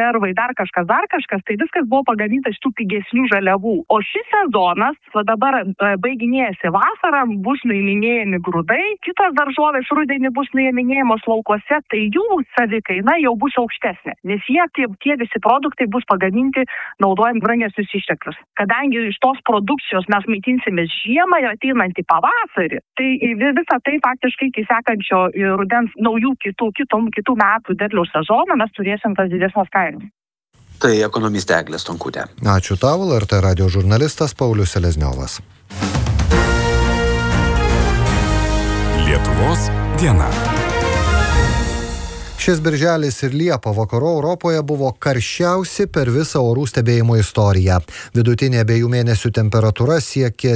konservai, dar kažkas, tai viskas buvo pagaminta iš tų pigesnių žaliavų. O šis sezonas, va dabar baiginėjasi vasarą, bus nuiminėjami grūdai, kitos daržovės rudenį bus nuiminėjamos laukuose, tai jų savikaina jau bus aukštesnė, nes tie visi produktai bus pagaminti naudojant brangesnius išteklius. Kadangi iš tos produkcijos mes maitinsimės žiemą ir ateinantį pavasarį, tai visą tai faktiškai iki sekančio rudens naujų kitų metų derliaus sezono mes turėsim tas didesnės kainas. Tai ekonomistė Eglė Stonkutė. Ačiū tau, LRT radijo žurnalistas Paulius Selezniovas. Lietuvos diena. Šis birželis ir Liepa vakarų Europoje buvo karščiausi per visą orų stebėjimo istoriją. Vidutinė abiejų mėnesių temperatūra siekė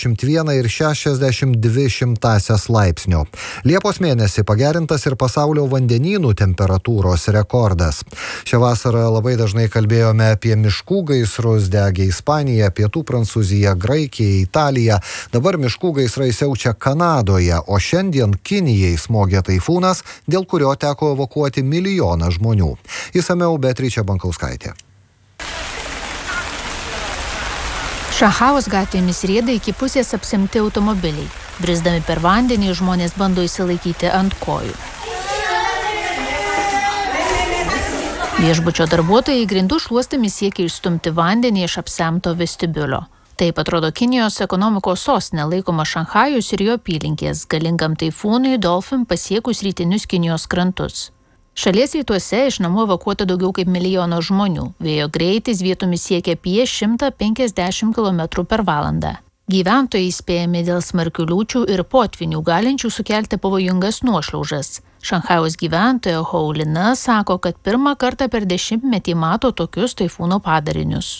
21,62 laipsnio. Liepos mėnesį pagerintas ir pasaulio vandenynų temperatūros rekordas. Šią vasarą labai dažnai kalbėjome apie miškų gaisrus, degė Ispanija, Pietų Prancūzija, Graikija, Italija. Dabar miškų gaisrai siaučia Kanadoje, o šiandien Kinijai smogė taifūnas, dėl kurio teko evakuoti milijoną žmonių. Išsamiau Beatričė Bankauskaitė. Šanchajaus gatvėmis rieda iki pusės apsemti automobiliai. Brisdami per vandenį žmonės bando išsilaikyti ant kojų. Viešbučio darbuotojai grindų šluostami siekia išstumti vandenį iš apsemto vestibiulio. Taip atrodo Kinijos ekonomikos sostinė laikoma Šanchajus ir jo apylinkės, galingam taifūnui Dolphin pasiekus rytinius Kinijos krantus. Šalies rytuose iš namų evakuota daugiau kaip milijono žmonių. Vėjo greitis vietomis siekia apie 150 km/h. Gyventojai įspėjami dėl smarkių liūčių ir potvinių, galinčių sukelti pavojingas nuošliaužas. Šanchajaus gyventoja Haulina sako, kad pirmą kartą per 10-metį mato tokius taifūno padarinius.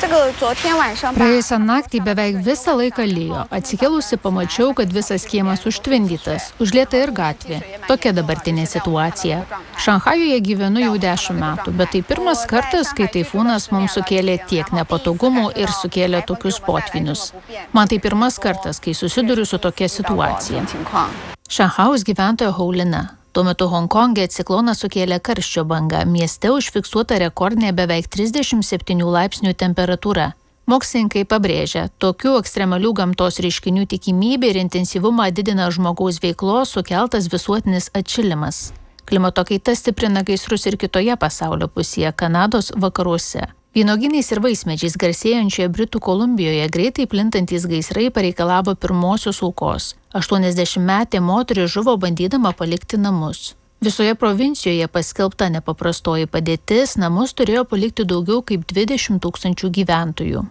Praėjusią naktį beveik visą laiką lijo. Atsikėlusi pamačiau, kad visas kiemas užtvindytas, užlieta ir gatvė. Tokia dabartinė situacija. Šanchajuje gyvenu jau 10 metų, bet tai pirmas kartas, kai taifūnas mums sukėlė tiek nepatogumų ir sukėlė tokius potvinius. Man tai pirmas kartas, kai susiduriu su tokia situacija. Šanchajaus gyventoja Haulina. Tuo metu Honkonge ciklonas sukėlė karščio bangą. Mieste užfiksuota rekordinė beveik 37 laipsnių temperatūra. Mokslininkai pabrėžia, tokių ekstremalių gamtos reiškinių tikimybė ir intensyvumą didina žmogaus veiklos sukeltas visuotinis atšilimas. Klimato kaita stiprina gaisrus ir kitoje pasaulio pusėje, Kanados vakaruose. Vynuogynais ir vaismedžiais garsėjančioje Britų Kolumbijoje greitai plintantys gaisrai pareikalavo pirmosios aukos. 80-metė moteris žuvo bandydama palikti namus. Visoje provincijoje paskelbta nepaprastoji padėtis, namus turėjo palikti daugiau kaip 20 000 gyventojų.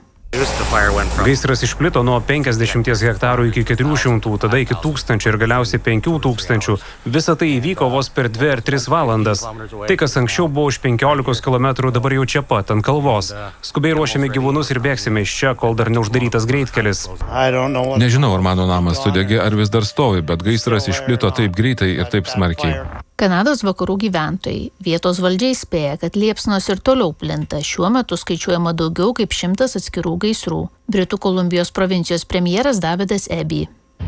Gaisras išplito nuo 50 hektarų iki 400, tada iki 1000 ir galiausiai 5000. Visa tai įvyko vos per 2 ar 3 valandas. Tai, kas anksčiau buvo už 15 km, dabar jau čia pat, ant kalvos. Skubiai ruošiame gyvūnus ir bėgsime iš čia, kol dar neuždarytas greitkelis. Nežinau, ar mano namas sudegė, ar vis dar stovi, bet gaisras išplito taip greitai ir taip smarkiai. Kanados vakarų gyventojai. Vietos valdžia įspėja, kad liepsnos ir toliau plinta. Šiuo metu skaičiuojama daugiau kaip 100 atskirų gaisrų. Britų Kolumbijos provincijos premjeras Davidas Eby.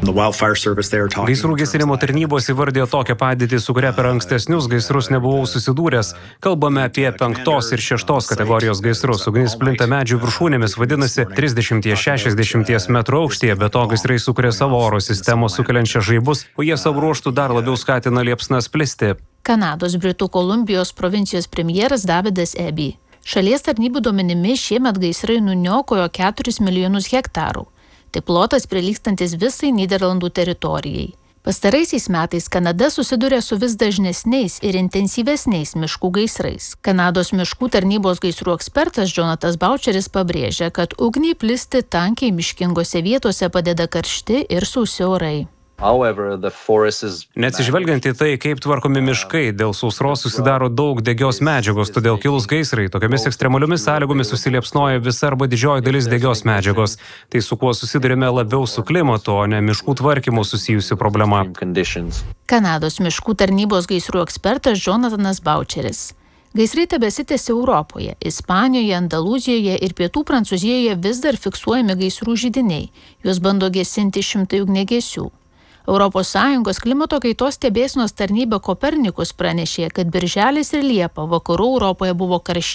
Gaisrų gesinimo tarnybos įvardėjo tokią padėtį, su kuria per ankstesnius gaisrus nebuvau susidūręs. Kalbame apie 5 ir 6 kategorijos gaisrus. Ugnis plinta medžių viršūnėmis, vadinasi 30-60 metrų aukštyje, be to gaisrai sukuria savo oro sistemos sukeliančią žaibus, o jie savo ruožtų dar labiau skatina liepsnas plisti. Kanados Britų Kolumbijos provincijos premjeras Davidas Eby. Šalies tarnybų duomenimis šiemet gaisrai nuniokojo 4 milijonus hektarų. Tai plotas prilygstantis visai Nyderlandų teritorijai. Pastaraisiais metais Kanada susiduria su vis dažnesniais ir intensyvesniais miškų gaisrais. Kanados miškų tarnybos gaisrų ekspertas Jonatas Boucheris pabrėžia, kad ugniai plisti tankiai miškingose vietose padeda karšti ir sausi orai. Neatsižvelgiant į tai, kaip tvarkomi miškai, dėl sausros susidaro daug degios medžiagos, todėl kilus gaisrai, tokiamis ekstremaliomis sąlygomis susiliepsnoja visa arba didžioji dalis degios medžiagos. Tai su kuo susidurime labiau su klimatu, o ne miškų tvarkymu susijusi problema. Kanados miškų tarnybos gaisrų ekspertas Jonatanas Boucheris. Gaisrai tebesitęsia Europoje. Ispanijoje, Andalūzijoje ir Pietų Prancūzijoje vis dar fiksuojami gaisrų židiniai. Juos bando gesinti šimtai ugniagesių. ES klimato kaitos stebėsenos tarnyba Kopernikus pranešė, kad birželis ir liepa vakarų Europoje buvo karščiausi